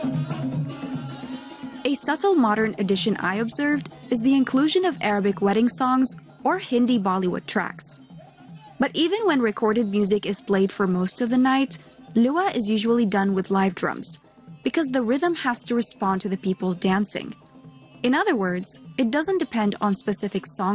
A subtle modern addition I observed is the inclusion of Arabic wedding songs or Hindi Bollywood tracks. But even when recorded music is played for most of the night, Luwa is usually done with live drums, because the rhythm has to respond to the people dancing. In other words, it doesn't depend on specific song